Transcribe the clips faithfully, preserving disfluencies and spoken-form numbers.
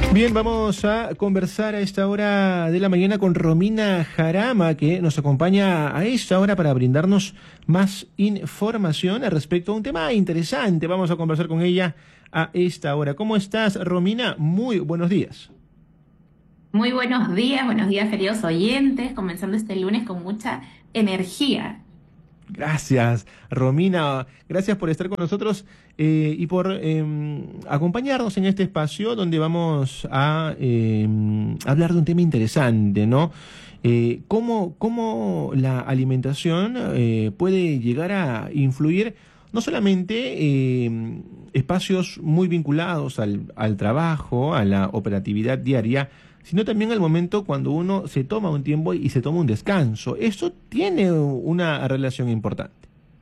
Bien, vamos a conversar a esta hora de la mañana con Romina Jarama, que nos acompaña a esta hora para brindarnos más información al respecto a un tema interesante. Vamos a conversar con ella a esta hora. ¿Cómo estás, Romina? Muy buenos días. Muy buenos días, buenos días, queridos oyentes, comenzando este lunes con mucha energía. Gracias, Romina. Gracias por estar con nosotros eh, y por eh, acompañarnos en este espacio donde vamos a eh, hablar de un tema interesante, ¿no? Eh, ¿cómo, cómo la alimentación eh, puede llegar a influir no solamente eh, espacios muy vinculados al, al trabajo, a la operatividad diaria, sino también al momento cuando uno se toma un tiempo y se toma un descanso? Eso tiene una relación importante.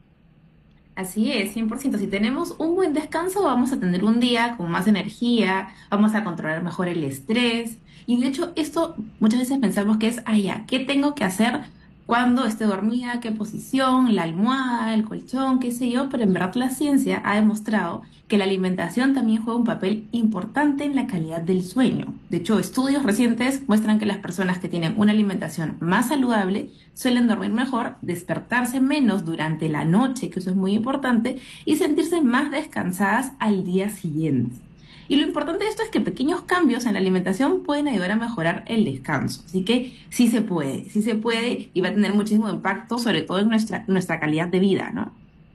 Así es, cien por ciento. Si tenemos un buen descanso, vamos a tener un día con más energía, vamos a controlar mejor el estrés. Y de hecho, esto muchas veces pensamos que es, ah, ya, ¿qué tengo que hacer cuando esté dormida? ¿Qué posición? La almohada, el colchón, qué sé yo. Pero en verdad la ciencia ha demostrado que la alimentación también juega un papel importante en la calidad del sueño. De hecho, estudios recientes muestran que las personas que tienen una alimentación más saludable suelen dormir mejor, despertarse menos durante la noche, que eso es muy importante, y sentirse más descansadas al día siguiente. Y lo importante de esto es que pequeños cambios en la alimentación pueden ayudar a mejorar el descanso. Así que sí se puede, sí se puede y va a tener muchísimo impacto, sobre todo en nuestra, nuestra calidad de vida, ¿no?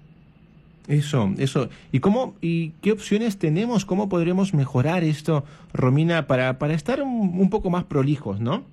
Eso, eso. ¿Y cómo y qué opciones tenemos? ¿Cómo podremos mejorar esto, Romina, para, para estar un, un poco más prolijos, ¿no?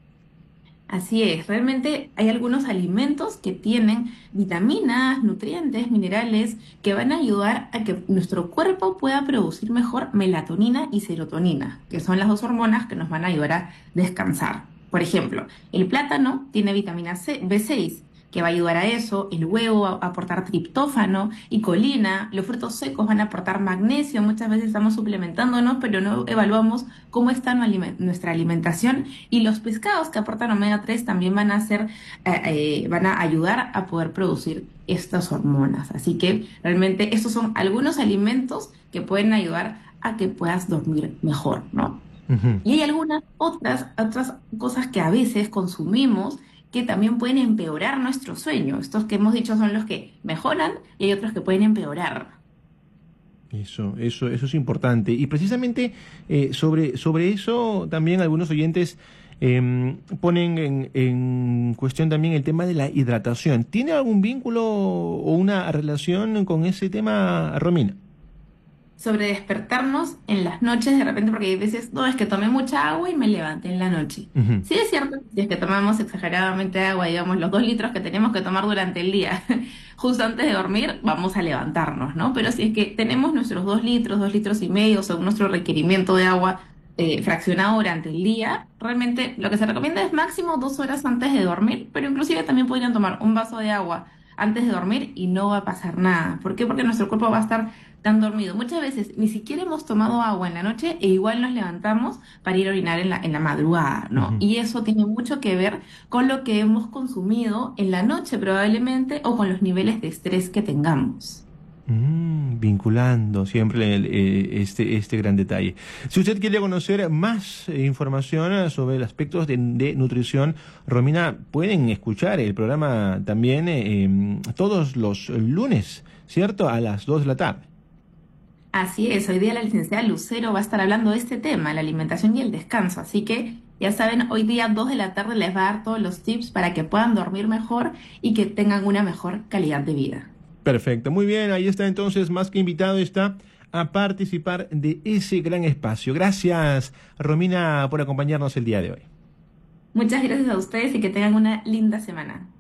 Así es, realmente hay algunos alimentos que tienen vitaminas, nutrientes, minerales que van a ayudar a que nuestro cuerpo pueda producir mejor melatonina y serotonina, que son las dos hormonas que nos van a ayudar a descansar. Por ejemplo, el plátano tiene vitamina C, B seis, que va a ayudar a eso, el huevo va a aportar triptófano y colina, los frutos secos van a aportar magnesio. Muchas veces estamos suplementándonos, pero no evaluamos cómo está nuestra alimentación, y los pescados que aportan omega tres también van a hacer, eh, eh, van a ayudar a poder producir estas hormonas. Así que realmente estos son algunos alimentos que pueden ayudar a que puedas dormir mejor, ¿no? Ujú. Y hay algunas otras, otras cosas que a veces consumimos que también pueden empeorar nuestro sueño. Estos que hemos dicho son los que mejoran y hay otros que pueden empeorar. Eso, eso, eso es importante. Y precisamente eh, sobre, sobre eso también algunos oyentes eh, ponen en, en cuestión también el tema de la hidratación. ¿Tiene algún vínculo o una relación con ese tema, Romina? Sobre despertarnos en las noches de repente, porque hay veces, no, es que tomé mucha agua y me levanté en la noche. Ujú. Sí es cierto, si es que tomamos exageradamente agua, digamos los dos litros que tenemos que tomar durante el día, justo antes de dormir, vamos a levantarnos, ¿no? Pero si es que tenemos nuestros dos litros, dos litros y medio, según nuestro requerimiento de agua eh, fraccionado durante el día, realmente lo que se recomienda es máximo dos horas antes de dormir, pero inclusive también podrían tomar un vaso de agua antes de dormir y no va a pasar nada. ¿Por qué? Porque nuestro cuerpo va a estar tan dormido. Muchas veces ni siquiera hemos tomado agua en la noche e igual nos levantamos para ir a orinar en la, en la madrugada, ¿no? Ujú. Y eso tiene mucho que ver con lo que hemos consumido en la noche probablemente, o con los niveles de estrés que tengamos. Mm, vinculando siempre el, eh, este, este gran detalle. Si usted quiere conocer más eh, información sobre los aspectos de, de nutrición, Romina, pueden escuchar el programa también eh, em, todos los lunes, ¿cierto? A las dos de la tarde. Así es, hoy día la licenciada Lucero va a estar hablando de este tema, la alimentación y el descanso. Así que ya saben, hoy día dos de la tarde les va a dar todos los tips para que puedan dormir mejor y que tengan una mejor calidad de vida. Perfecto, muy bien, ahí está entonces, más que invitado está a participar de ese gran espacio. Gracias, Romina, por acompañarnos el día de hoy. Muchas gracias a ustedes y que tengan una linda semana.